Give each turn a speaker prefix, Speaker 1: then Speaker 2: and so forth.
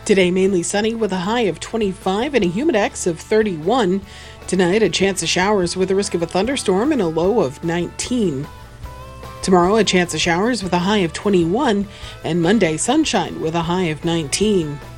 Speaker 1: Today, mainly sunny with a high of 25 and a humidex of 31. Tonight, a chance of showers with a risk of a thunderstorm and a low of 19. Tomorrow, a chance of showers with a high of 21, and Monday, sunshine with a high of 19.